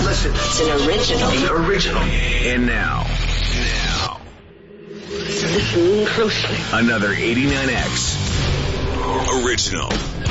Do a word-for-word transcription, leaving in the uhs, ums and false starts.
Listen. It's an original. The original. And now. Now. Listen closely. Another eighty-nine X original.